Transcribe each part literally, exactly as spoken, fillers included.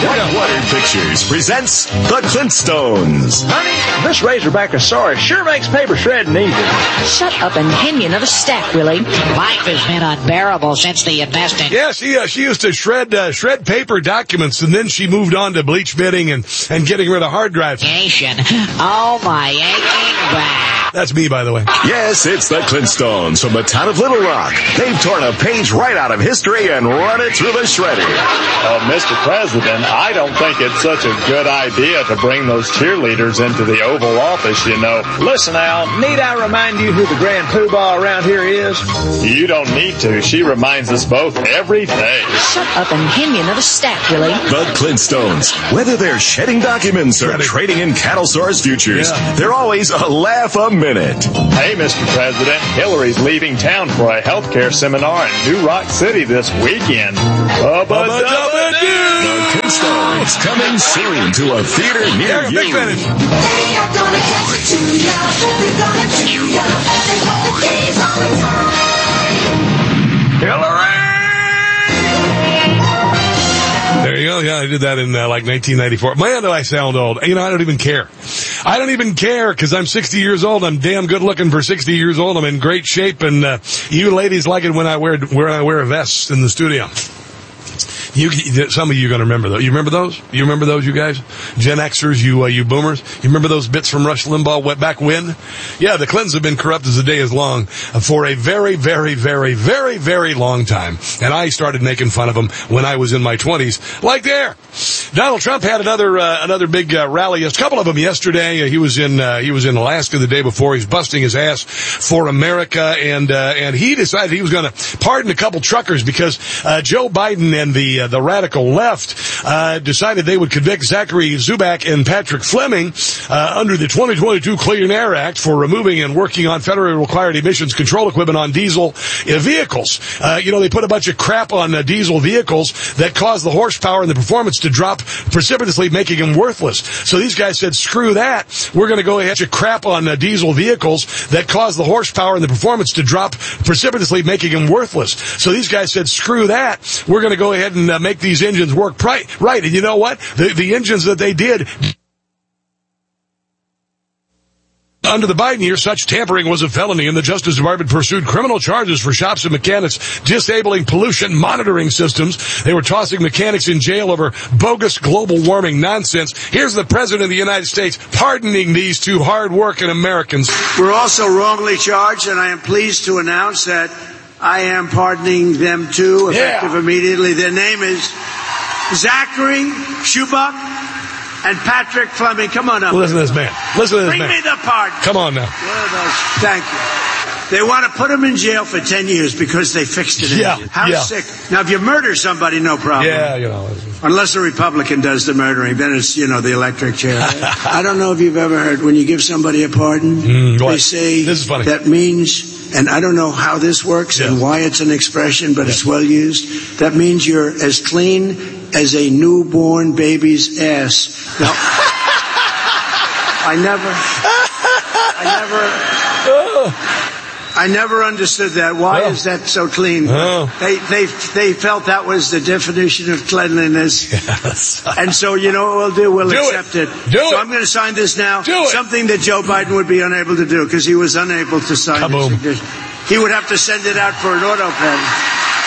Whitewater Pictures presents The Clintstones. Honey, this Razorback-osaurus sure makes paper shredding easy. Shut up and hand me another stack, Willie. Life has been unbearable since the investing. Yeah, she, uh, she used to shred uh, shred paper documents, and then she moved on to bleach bitting and, and getting rid of hard drives. Oh, my aching back. That's me, by the way. Yes, it's the Clintstones from the town of Little Rock. They've torn a page right out of history and run it through the shredder. Uh, Mister President, I don't think it's such a good idea to bring those cheerleaders into the Oval Office, you know. Listen, Al, need I remind you who the grand poobah around here is? You don't need to. She reminds us both every day. Shut up and hand me another stack, Willie. The Clintstones. Whether they're shedding documents or trading in Cattlesaurus futures, yeah. they're always a laugh a minute. Hey, Mister President, Hillary's leaving town for a healthcare seminar in New Rock City this weekend. Ubba dubba doo! The Clintstones coming soon to a theater near you. They are gonna catch it to ya. They're gonna chew ya. They want the keys all the time. Hillary! There you go. Yeah, I did that in uh, like nineteen ninety-four. Man, do I sound old. You know, I don't even care. I don't even care because I'm sixty years old. I'm damn good looking for sixty years old. I'm in great shape, and uh, you ladies like it when I wear when I wear a vest in the studio. You, some of you are going to remember those. You remember those? You remember those, you guys? Gen Xers, you uh, you boomers? You remember those bits from Rush Limbaugh went back when? Yeah, the Clintons have been corrupt as the day is long for a very, very, very, very, very long time. And I started making fun of them when I was in my twenties. Like there. Donald Trump had another uh, another big uh, rally. A couple of them yesterday. Uh, he was in uh, he was in Alaska the day before. He's busting his ass for America, and uh, and he decided he was going to pardon a couple truckers because uh, Joe Biden and the uh, the radical left uh, decided they would convict Zachary Zubak and Patrick Fleming uh, under the twenty twenty-two Clean Air Act for removing and working on federally required emissions control equipment on diesel uh, vehicles. Uh, you know, they put a bunch of crap on uh, diesel vehicles that caused the horsepower and the performance to drop precipitously, making them worthless. So these guys said, screw that. We're going to go ahead and crap on uh, diesel vehicles that cause the horsepower and the performance to drop precipitously, making them worthless. So these guys said, screw that. We're going to go ahead and uh, make these engines work right. Right. And you know what? The, the engines that they did under the Biden year, such tampering was a felony, and the Justice Department pursued criminal charges for shops and mechanics disabling pollution monitoring systems. They were tossing mechanics in jail over bogus global warming nonsense. Here's the President of the United States pardoning these two hard-working Americans. We're also wrongly charged, and I am pleased to announce that I am pardoning them too, effective yeah. immediately. Their name is Zachary Zubak and Patrick Fleming. Come on up. Listen to this man. Listen to this Bring man. Bring me the pardon. Come on now. Thank you. They want to put him in jail for ten years because they fixed it. Yeah. How yeah. sick. Now, if you murder somebody, no problem. Yeah, you know. Unless a Republican does the murdering, then it's, you know, the electric chair. I don't know if you've ever heard when you give somebody a pardon, mm, they say this is funny. That means, and I don't know how this works yeah. and why it's an expression, but yeah. it's well used. That means you're as clean as a newborn baby's ass. Now, I never, I never, I never understood that. Why oh. is that so clean? Oh. They, they, they felt that was the definition of cleanliness. Yes. And so, you know what we'll do? We'll do accept it. it. Do so it. I'm going to sign this now. Do it. Something that Joe Biden would be unable to do because he was unable to sign Kaboom. it. He would have to send it out for an auto pen.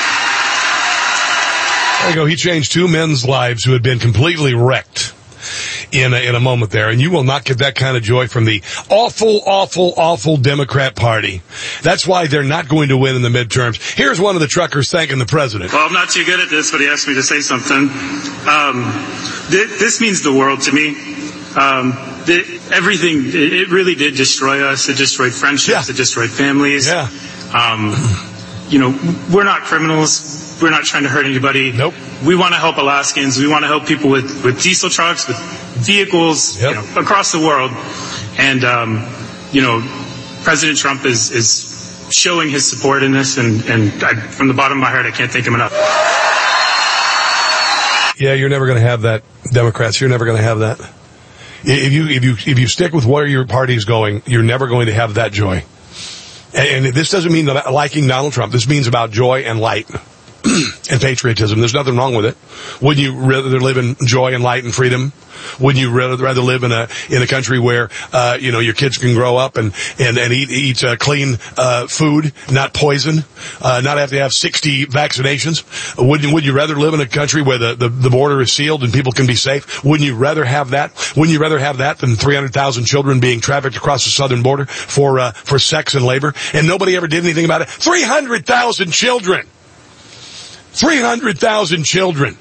There you go. He changed two men's lives who had been completely wrecked in a, in a moment there. And you will not get that kind of joy from the awful, awful, awful Democrat Party. That's why they're not going to win in the midterms. Here's one of the truckers thanking the president. Well, I'm not too good at this, but he asked me to say something. Um, th- this means the world to me. Um, th- everything, it, it really did destroy us. It destroyed friendships. Yeah. It destroyed families. Yeah. Um, you know, we're not criminals. We're not trying to hurt anybody. Nope. We want to help Alaskans. We want to help people with, with diesel trucks, with vehicles, yep. you know, across the world. And, um, you know, President Trump is, is showing his support in this. And, and I, from the bottom of my heart, I can't thank him enough. Yeah, you're never going to have that, Democrats. You're never going to have that. If you, if you, if you stick with where your party's going, you're never going to have that joy. And, and this doesn't mean liking Donald Trump. This means about joy and light. and patriotism. There's nothing wrong with it. Wouldn't you rather live in joy and light and freedom? Wouldn't you rather, rather live in a in a country where uh, you know your kids can grow up and and and eat eat uh, clean uh, food, not poison, uh, not have to have sixty vaccinations? Wouldn't Would you rather live in a country where the, the the border is sealed and people can be safe? Wouldn't you rather have that? Wouldn't you rather have that than three hundred thousand children being trafficked across the southern border for uh, for sex and labor, and nobody ever did anything about it? Three hundred thousand children. three hundred thousand children.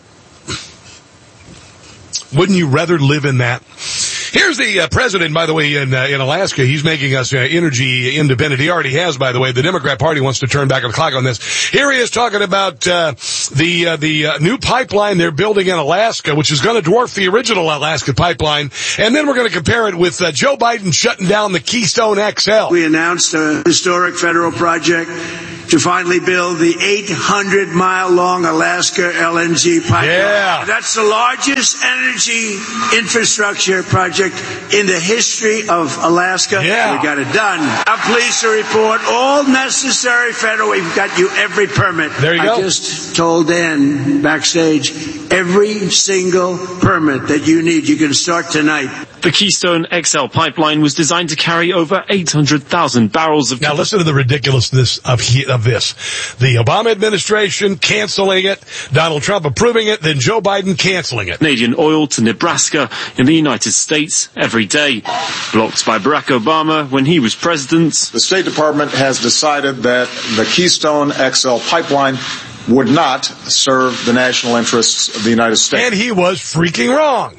Wouldn't you rather live in that? Here's the uh, president, by the way, in uh, in Alaska. He's making us uh, energy independent. He already has, by the way. The Democrat Party wants to turn back the clock on this. Here he is talking about uh, the uh, the uh, new pipeline they're building in Alaska, which is going to dwarf the original Alaska pipeline. And then we're going to compare it with uh, Joe Biden shutting down the Keystone X L. We announced a historic federal project to finally build the eight hundred mile long Alaska L N G pipeline. Yeah. That's the largest energy infrastructure project in the history of Alaska. Yeah. We got it done. I'm pleased to report all necessary federal. We've got you every permit. There you I go. I just told Dan backstage, every single permit that you need, you can start tonight. The Keystone X L pipeline was designed to carry over eight hundred thousand barrels of... Now listen to the ridiculousness of he, of this. The Obama administration canceling it, Donald Trump approving it, then Joe Biden canceling it. Canadian oil to Nebraska in the United States every day. Blocked by Barack Obama when he was president. The State Department has decided that the Keystone X L pipeline would not serve the national interests of the United States. And he was freaking wrong.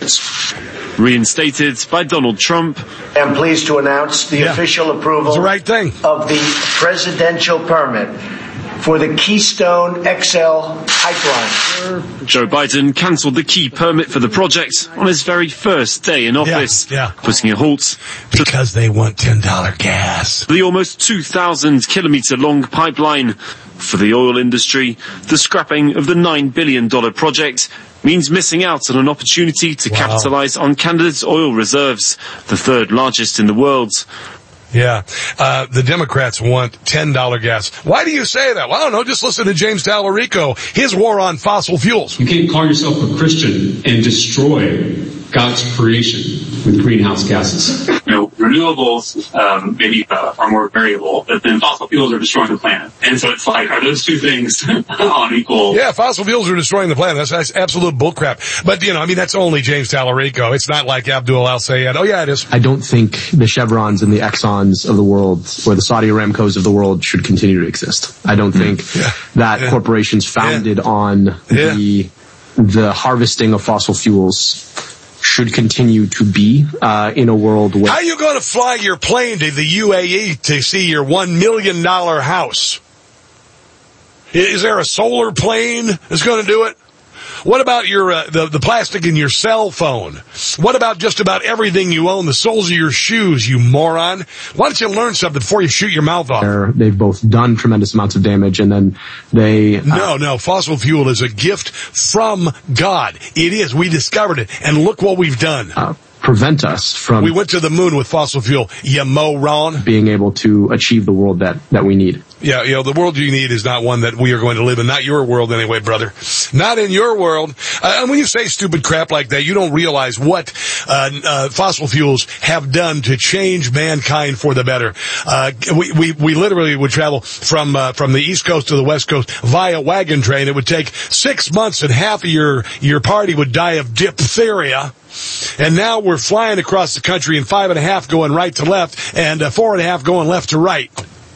Reinstated by Donald Trump. I'm pleased to announce the yeah. official approval the right thing. of the presidential permit for the Keystone X L pipeline. Joe Biden cancelled the key permit for the project on his very first day in office, yeah, yeah. putting a halt because they want ten dollars gas. The almost two thousand kilometre long pipeline. For the oil industry, the scrapping of the nine billion dollars project means missing out on an opportunity to wow. capitalise on Canada's oil reserves, the third largest in the world. Yeah, uh, the Democrats want ten dollars gas. Why do you say that? Well, I don't know. Just listen to James Tallarico, his war on fossil fuels. You can't call yourself a Christian and destroy God's creation with greenhouse gases. You know, renewables um, maybe uh, are more variable, but then fossil fuels are destroying the planet. And so it's like, are those two things on equal? Yeah, fossil fuels are destroying the planet. That's, that's absolute bullcrap. But, you know, I mean, that's only James Tallarico. It's not like Abdul Al-Sayed. Oh, yeah, it is. I don't think the Chevrons and the Exxons of the world or the Saudi Aramcos of the world should continue to exist. I don't think yeah. that yeah. corporations founded yeah. on yeah. the the harvesting of fossil fuels should continue to be uh, in a world where... How are you going to fly your plane to the U A E to see your one million dollars house? Is there a solar plane that's going to do it? What about your uh, the, the plastic in your cell phone? What about just about everything you own, the soles of your shoes, you moron? Why don't you learn something before you shoot your mouth off? They've both done tremendous amounts of damage, and then they... Uh, no, no, fossil fuel is a gift from God. It is. We discovered it, and look what we've done. Uh, prevent us from... We went to the moon with fossil fuel, you moron. Being able to achieve the world that, that we need. Yeah, you know, the world you need is not one that we are going to live in. Not your world anyway, brother. Not in your world. Uh, and when you say stupid crap like that, you don't realize what uh, uh fossil fuels have done to change mankind for the better. Uh we we, we literally would travel from uh, from the East Coast to the West Coast via wagon train. It would take six months and half of your, your party would die of diphtheria. And now we're flying across the country in five and a half going right to left and uh, four and a half going left to right.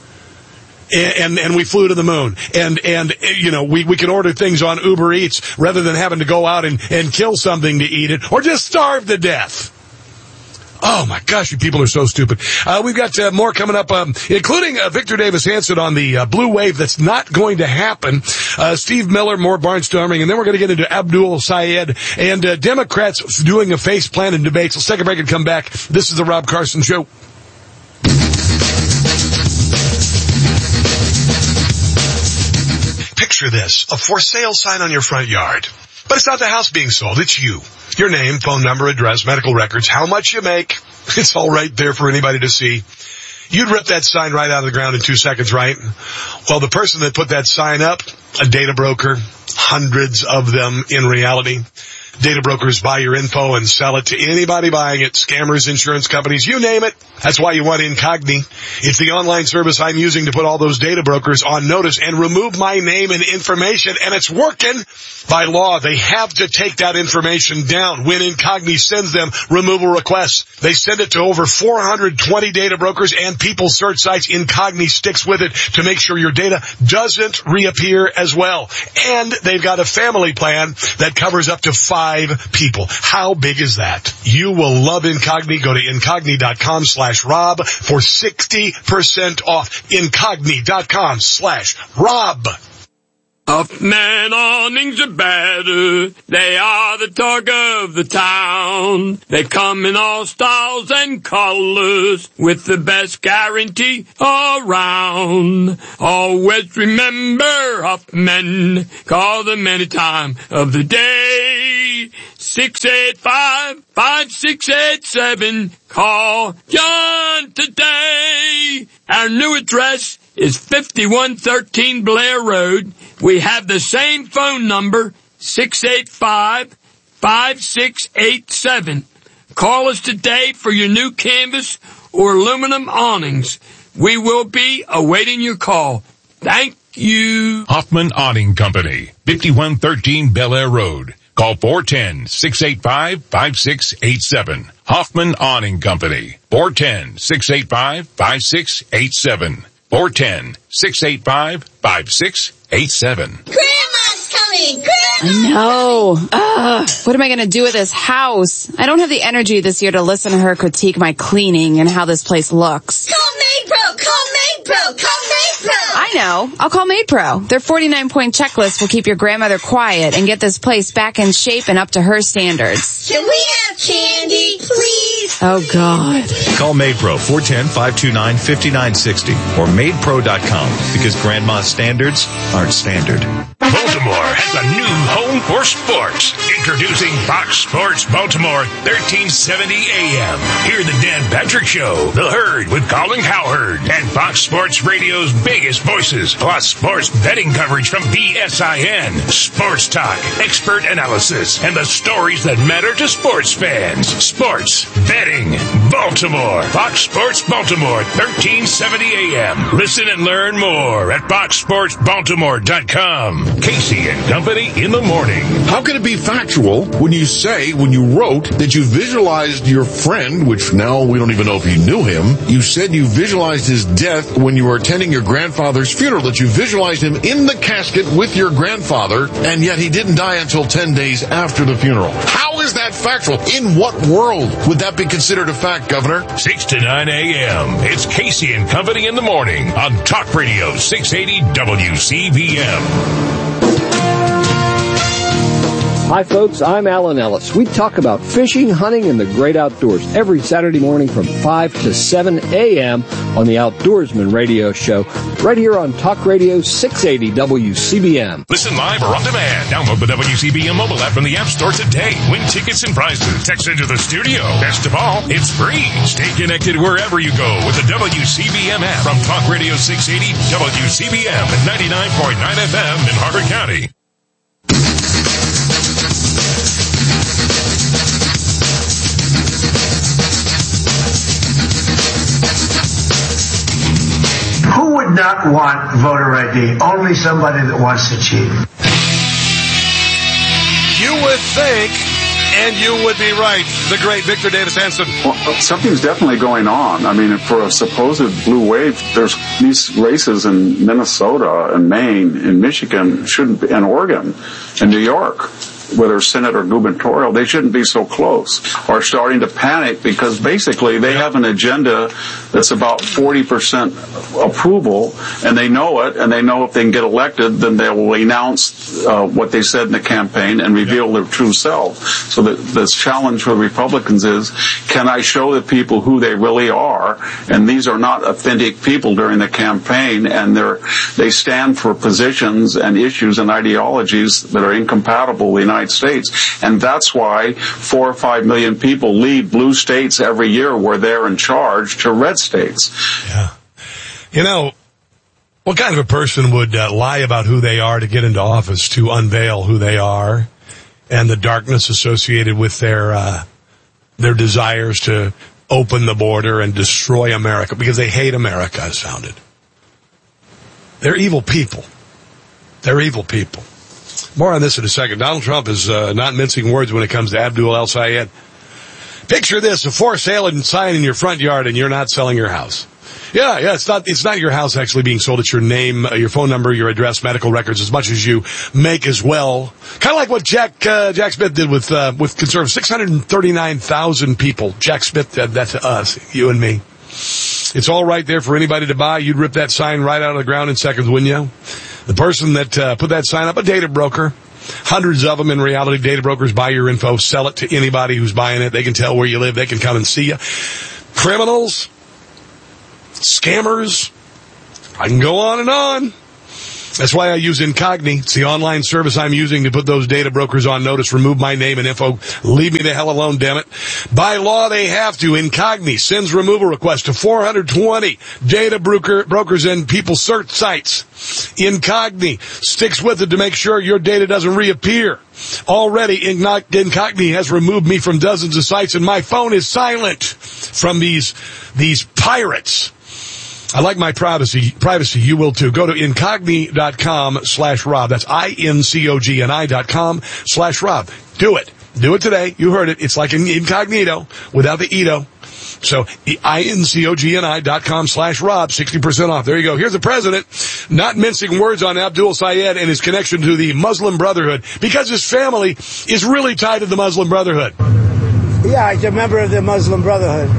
And, and we flew to the moon. And, and, you know, we, we can order things on Uber Eats rather than having to go out and, and kill something to eat it or just starve to death. Oh my gosh, you people are so stupid. Uh, we've got uh, more coming up, um, including uh, Victor Davis Hanson on the uh, blue wave that's not going to happen. Uh, Steve Miller, more barnstorming, and then we're going to get into Abdul Sayed and uh, Democrats doing a face plan in debates. Let's take a break and come back. This is the Rob Carson Show. Picture this, a for sale sign on your front yard. But it's not the house being sold, it's you. Your name, phone number, address, medical records, how much you make. It's all right there for anybody to see. You'd rip that sign right out of the ground in two seconds, right? Well, the person that put that sign up, a data broker, hundreds of them in reality. Data brokers buy your info and sell it to anybody buying it. Scammers, insurance companies, you name it. That's why you want Incogni. It's the online service I'm using to put all those data brokers on notice and remove my name and information, and it's working. By law, they have to take that information down. When Incogni sends them removal requests, they send it to over four hundred twenty data brokers and people search sites. Incogni sticks with it to make sure your data doesn't reappear as well. And they've got a family plan that covers up to five people. How big is that? You will love Incogni. Go to Incogni.com slash Rob for sixty percent off. Incogni.com slash Rob. Huffman awnings are better. They are the talk of the town. They come in all styles and colors with the best guarantee around. Always remember Huffman. Call them any time of the day. six eight five, five six eight seven. Call John today. Our new address is fifty-one thirteen Blair Road. We have the same phone number, six eight five, five six eight seven. Call us today for your new canvas or aluminum awnings. We will be awaiting your call. Thank you. Hoffman Awning Company, fifty-one thirteen Bel Air Road. Call four one zero, six eight five, five six eight seven. Hoffman Awning Company, four one zero, six eight five, five six eight seven. four one zero, six eight five, five six eight seven. Grandma's coming! Grandma! I know. Ugh, what am I going to do with this house? I don't have the energy this year to listen to her critique my cleaning and how this place looks. Call MaidPro! Call MaidPro! Call MaidPro! I know. I'll call MaidPro. Their forty-nine point checklist will keep your grandmother quiet and get this place back in shape and up to her standards. Can we have candy, please? Oh, God. Call MaidPro, four one zero, five two nine, five nine six zero or maid pro dot com because grandma's standards aren't standard. Baltimore has a new home for sports. Introducing Fox Sports Baltimore, thirteen seventy A M. Hear the Dan Patrick Show, The Herd with Colin Cowherd, and Fox Sports Radio's biggest voices, plus sports betting coverage from B S I N, sports talk, expert analysis, and the stories that matter to sports fans. Sports betting Baltimore. Fox Sports Baltimore, thirteen seventy A M. Listen and learn more at fox sports baltimore dot com. Casey and Company in the morning. How can it be factual when you say, when you wrote, that you visualized your friend, which now we don't even know if you knew him, you said you visualized his death when you were attending your grandfather's funeral, that you visualized him in the casket with your grandfather, and yet he didn't die until ten days after the funeral. How is that factual? In what world would that be considered a fact, Governor? six to nine A M. It's Casey and Company in the morning on Talk Radio six eighty W C B M. Hi folks, I'm Alan Ellis. We talk about fishing, hunting, and the great outdoors every Saturday morning from five to seven A M on the Outdoorsman Radio Show, right here on Talk Radio six eighty W C B M. Listen live or on demand. Download the W C B M mobile app from the App Store today. Win tickets and prizes. Text into the studio. Best of all, it's free. Stay connected wherever you go with the W C B M app from Talk Radio six eighty W C B M at ninety-nine point nine F M in Harford County. Who would not want voter I D? Only somebody that wants to cheat. You would think, and you would be right, the great Victor Davis Hanson. Well, something's definitely going on. I mean, for a supposed blue wave, there's these races in Minnesota and Maine and Michigan shouldn't be, and Oregon and New York, whether Senate or gubernatorial, they shouldn't be so close, are starting to panic because basically they have an agenda that's about forty percent approval, and they know it, and they know if they can get elected, then they will announce uh, what they said in the campaign and reveal their true self. So the, the challenge for the Republicans is, can I show the people who they really are? And these are not authentic people during the campaign, and they're, they stand for positions and issues and ideologies that are incompatible with the United United States. And that's why four or five million people leave blue states every year where they're in charge to red states. Yeah. You know, what kind of a person would uh, lie about who they are to get into office, to unveil who they are and the darkness associated with their uh, their desires to open the border and destroy America because they hate America, as sounded. They're evil people. They're evil people. More on this in a second. Donald Trump is uh, not mincing words when it comes to Abdul El-Sayed. Picture this, a for sale sign in your front yard and you're not selling your house. Yeah, yeah, it's not, it's not your house actually being sold. It's your name, uh, your phone number, your address, medical records, as much as you make as well. Kind of like what Jack, uh, Jack Smith did with, uh, with conservatives. six hundred thirty-nine thousand people. Jack Smith did that to us, you and me. It's all right there for anybody to buy. You'd rip that sign right out of the ground in seconds, wouldn't you? The person that, uh, put that sign up, a data broker. Hundreds of them in reality. Data brokers buy your info, sell it to anybody who's buying it. They can tell where you live. They can come and see you. Criminals. Scammers. I can go on and on. That's why I use Incogni. It's the online service I'm using to put those data brokers on notice, remove my name and info. Leave me the hell alone, damn it. By law, they have to. Incogni sends removal requests to four hundred twenty data broker, brokers and people search sites. Incogni sticks with it to make sure your data doesn't reappear. Already, Incogni has removed me from dozens of sites, and my phone is silent from these these pirates. I like my privacy. Privacy, you will too. Go to incogni.com slash Rob. That's I-N-C-O-G-N-I dot com slash Rob. Do it. Do it today. You heard it. It's like an incognito without the Ito. So, I-N-C-O-G-N-I dot com slash Rob, sixty percent off. There you go. Here's the president, not mincing words on Abdul Sayed and his connection to the Muslim Brotherhood, because his family is really tied to the Muslim Brotherhood. Yeah, he's a member of the Muslim Brotherhood.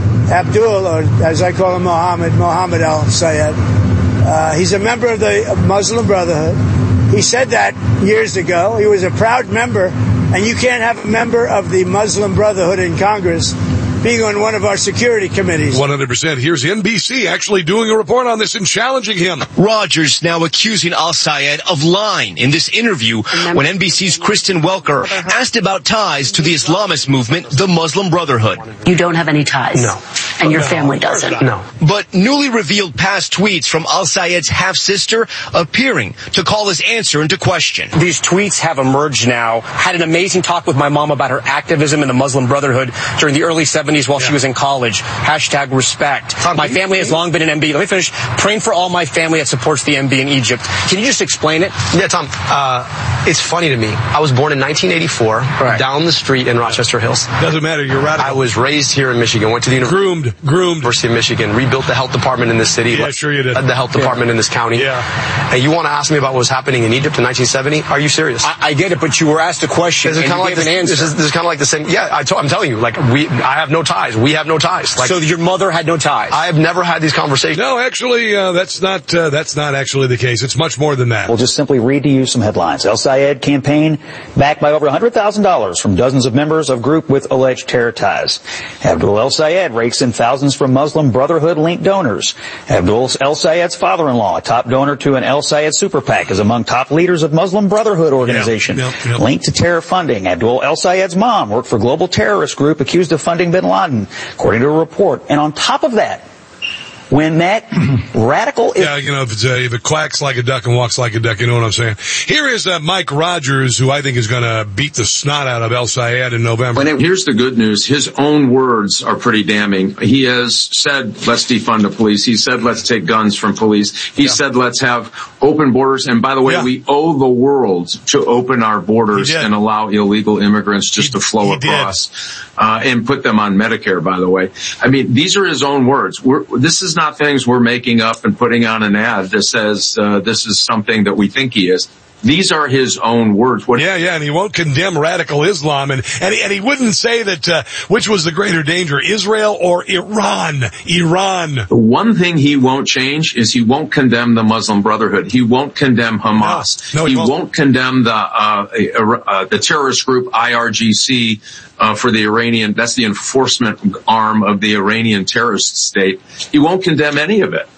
Abdul, or as I call him, Mohammed, Mohammed Al-Sayed. Uh, he's a member of the Muslim Brotherhood. He said that years ago. He was a proud member, and you can't have a member of the Muslim Brotherhood in Congress being on one of our security committees. one hundred percent. Here's N B C actually doing a report on this and challenging him. Rogers now accusing Al-Sayed of lying in this interview when N B C's Kristen Welker asked about ties to the Islamist movement, the Muslim Brotherhood. You don't have any ties. No. And your family doesn't. No. But newly revealed past tweets from Al-Sayed's half-sister appearing to call his answer into question. These tweets have emerged now. Had an amazing talk with my mom about her activism in the Muslim Brotherhood during the early seventies while yeah. she was in college. Hashtag respect. Tom, my family has long been an M B. Let me finish. Praying for all my family that supports the M B in Egypt. Can you just explain it? Yeah, Tom. Uh, it's funny to me. I was born in nineteen eighty-four, right. down the street in Rochester Hills. Doesn't matter. You're radical. I was raised here in Michigan. Went to the Groomed. Groomed. University of Michigan. Rebuilt the health department in this city. Yeah, sure you did. Led the health department yeah. in this county. Yeah. And you want to ask me about what was happening in Egypt in nineteen seventy? Are you serious? I, I get it, but you were asked a question this is and kind you of like gave this, an answer. This is, this is kind of like the same. Yeah, I to, I'm telling you, like, we, I have no ties. We have no ties. Like, so your mother had no ties? I have never had these conversations. No, actually, uh, that's not, uh, that's not actually the case. It's much more than that. We'll just simply read to you some headlines. El-Sayed campaign backed by over one hundred thousand dollars from dozens of members of group with alleged terror ties. Abdul El-Sayed rakes in thousands from Muslim Brotherhood-linked donors. Abdul El-Sayed's father-in-law, a top donor to an El-Sayed super PAC, is among top leaders of Muslim Brotherhood organization. Yep, yep, yep. Linked to terror funding, Abdul El-Sayed's mom worked for global terrorist group accused of funding bin Laden, according to a report. And on top of that, when that radical... Yeah, you know, if, it's, uh, if it quacks like a duck and walks like a duck, you know what I'm saying? Here is uh, Mike Rogers, who I think is going to beat the snot out of El-Sayed in November. And here's the good news. His own words are pretty damning. He has said, let's defund the police. He said, let's take guns from police. He yeah. said, let's have open borders. And by the way, yeah. we owe the world to open our borders and allow illegal immigrants just he, to flow across. Uh, and put them on Medicare, by the way. I mean, these are his own words. We're, this is not things we're making up and putting on an ad that says uh, this is something that we think he is. These are his own words. What yeah, yeah, and he won't condemn radical Islam, and and he, and he wouldn't say that uh, which was the greater danger, Israel or Iran. Iran. The one thing he won't change is he won't condemn the Muslim Brotherhood. He won't condemn Hamas. No, no, he, he won't. won't condemn the uh, uh, the terrorist group I R G C uh, for the Iranian. That's the enforcement arm of the Iranian terrorist state. He won't condemn any of it.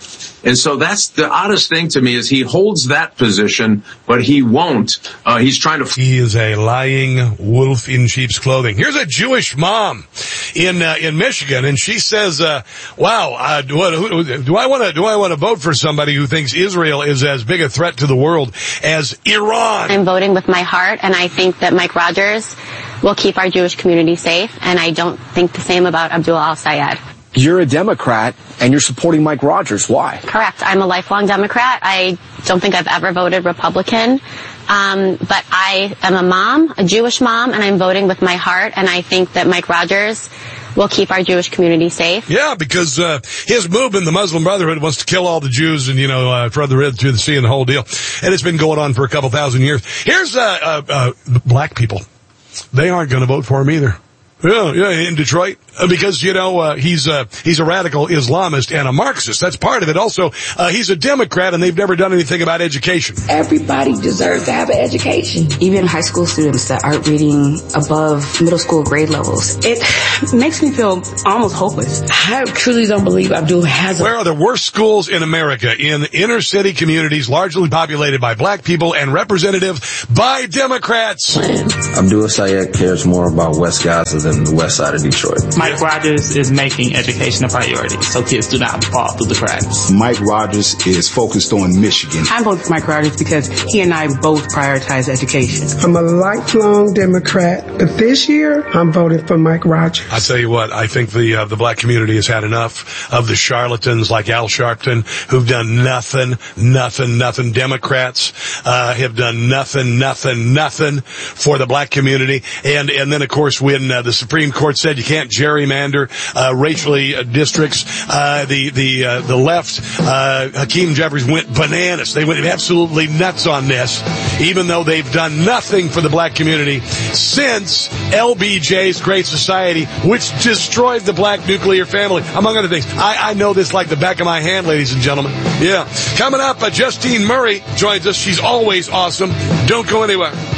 And so that's the oddest thing to me is he holds that position, but he won't. Uh, he's trying to... He is a lying wolf in sheep's clothing. Here's a Jewish mom in uh, in Michigan, and she says, uh, wow, uh, do, who, do I want to do I want to vote for somebody who thinks Israel is as big a threat to the world as Iran? I'm voting with my heart, and I think that Mike Rogers will keep our Jewish community safe, and I don't think the same about Abdul al-Sayed. You're a Democrat, and you're supporting Mike Rogers. Why? Correct. I'm a lifelong Democrat. I don't think I've ever voted Republican. Um, but I am a mom, a Jewish mom, and I'm voting with my heart, and I think that Mike Rogers will keep our Jewish community safe. Yeah, because uh, his movement, the Muslim Brotherhood, wants to kill all the Jews and, you know, uh, throw the red through the sea and the whole deal. And it's been going on for a couple thousand years. Here's uh, uh, uh, black people. They aren't going to vote for him either. Yeah, yeah, in Detroit, uh, because, you know, uh, he's, uh, he's a radical Islamist and a Marxist. That's part of it. Also, uh, he's a Democrat, and they've never done anything about education. Everybody deserves to have an education. Even high school students that aren't reading above middle school grade levels. It makes me feel almost hopeless. I truly don't believe Abdul has a... Where are the worst schools in America? In inner city communities, largely populated by black people and represented by Democrats. Abdul Sayed cares more about West Gaza than the west side of Detroit. Mike Rogers is making education a priority, so kids do not fall through the cracks. Mike Rogers is focused on Michigan. I'm voting for Mike Rogers because he and I both prioritize education. I'm a lifelong Democrat, but this year I'm voting for Mike Rogers. I tell you what, I think the uh, the black community has had enough of the charlatans like Al Sharpton who've done nothing, nothing, nothing. Democrats uh, have done nothing, nothing, nothing for the black community. And and then, of course, when uh, the Supreme Court said you can't gerrymander uh, racially uh, districts, uh, the the uh, the left, uh, Hakeem Jeffries went bananas. They went absolutely nuts on this, even though they've done nothing for the black community since L B J's Great Society, which destroyed the black nuclear family, among other things. I, I know this like the back of my hand, ladies and gentlemen. Yeah. Coming up, uh, Justine Murray joins us. She's always awesome. Don't go anywhere.